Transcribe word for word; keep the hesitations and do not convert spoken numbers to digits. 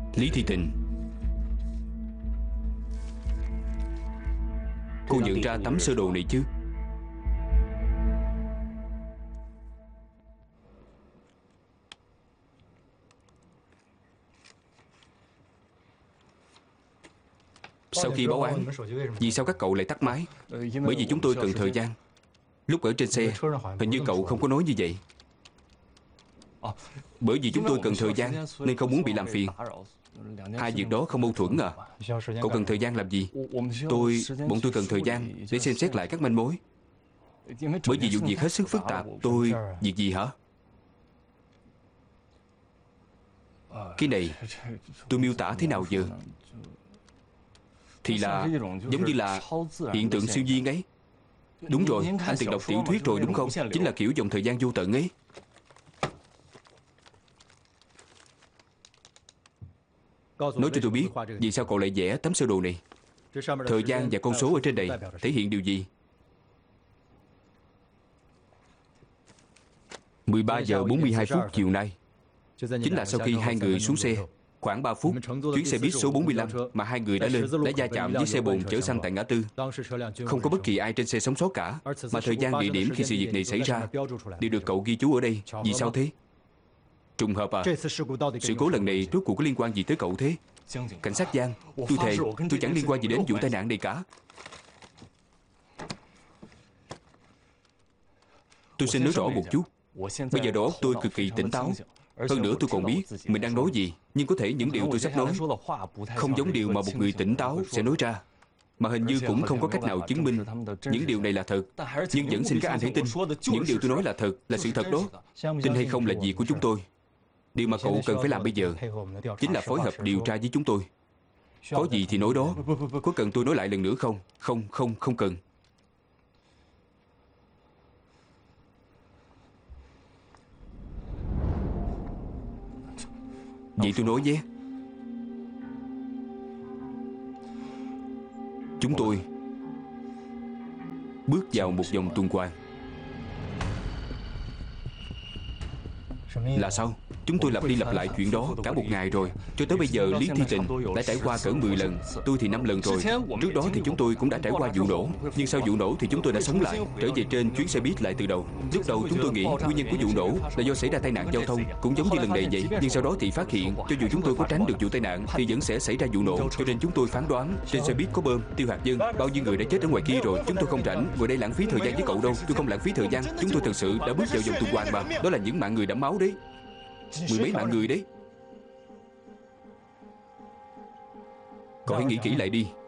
Lý Thi Tình, cô nhận ra tấm sơ đồ này chứ? Sau khi báo án, vì sao các cậu lại tắt máy? Bởi vì chúng tôi cần thời gian. Lúc ở trên xe, hình như cậu không có nói như vậy. Bởi vì chúng tôi cần thời gian nên không muốn bị làm phiền. Hai việc đó không mâu thuẫn à? Cậu cần thời gian làm gì? Tôi, bọn tôi cần thời gian để xem xét lại các manh mối. Bởi vì vụ việc hết sức phức tạp. Tôi, việc gì hả? Cái này, tôi miêu tả thế nào giờ? Thì là giống như là hiện tượng siêu nhiên ấy. Đúng rồi, anh từng đọc tiểu thuyết rồi đúng không? Chính là kiểu dòng thời gian vô tận ấy. Nói cho tôi biết, vì sao cậu lại vẽ tấm sơ đồ này? Thời gian và con số ở trên đây thể hiện điều gì? mười ba giờ bốn mươi hai phút chiều nay, chính là sau khi hai người xuống xe. Khoảng ba phút, chuyến xe buýt số bốn mươi lăm mà hai người đã lên đã va chạm với xe bồn chở xăng tại ngã tư. Không có bất kỳ ai trên xe sống sót cả. Mà thời gian, địa điểm khi sự việc này xảy ra đều được cậu ghi chú ở đây. Vì sao thế? Trùng hợp à? Sự cố lần này rốt cuộc có liên quan gì tới cậu thế? Cảnh sát Giang, tôi thề tôi chẳng liên quan gì đến vụ tai nạn này cả. Tôi xin nói rõ một chút. Bây giờ đầu óc tôi cực kỳ tỉnh táo. Hơn nữa tôi còn biết mình đang nói gì. Nhưng có thể những điều tôi sắp nói không giống điều mà một người tỉnh táo sẽ nói ra. Mà hình như cũng không có cách nào chứng minh những điều này là thật. Nhưng vẫn xin các anh hãy tin những điều tôi nói là thật, là sự thật đó. Tin hay không là việc của chúng tôi. Điều mà cậu cần phải làm bây giờ chính là phối hợp điều tra với chúng tôi. Có gì thì nói đó. Có cần tôi nói lại lần nữa không? Không, không, không cần. Vậy tôi nói nhé. Chúng tôi bước vào một vòng tuần hoàn. Là sao? Chúng tôi lặp đi lặp lại chuyện đó cả một ngày rồi. Cho tới bây giờ Lý Thi Tình đã trải qua cỡ mười lần. Tôi thì năm lần rồi. Trước đó thì chúng tôi cũng đã trải qua vụ nổ. Nhưng sau vụ nổ thì chúng tôi đã sống lại, trở về trên chuyến xe buýt lại từ đầu. Lúc đầu chúng tôi nghĩ nguyên nhân của vụ nổ là do xảy ra tai nạn giao thông, cũng giống như lần này vậy. Nhưng sau đó thì phát hiện cho dù chúng tôi có tránh được vụ tai nạn thì vẫn sẽ xảy ra vụ nổ. Cho nên chúng tôi phán đoán trên xe buýt có bom, tiêu hạt nhân. Bao nhiêu người đã chết ở ngoài kia rồi. Chúng tôi không rảnh ngồi đây lãng phí thời gian với cậu đâu. Tôi không lãng phí thời gian. Chúng tôi thật sự đã bước vào vòng tuần hoàn mà. Đó là những mạng người đẫm máu đấy. Mười mấy mạng người đấy. Cậu hãy nghĩ kỹ lại đi.